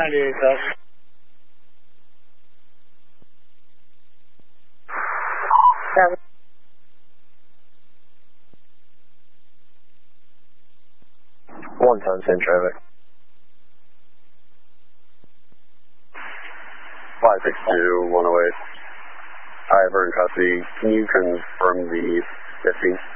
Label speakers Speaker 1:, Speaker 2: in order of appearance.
Speaker 1: 98,000.
Speaker 2: Seven.
Speaker 3: 1 ton, same traffic.
Speaker 4: 562, 108. Hi, Vern Cussy. Can you confirm the 15?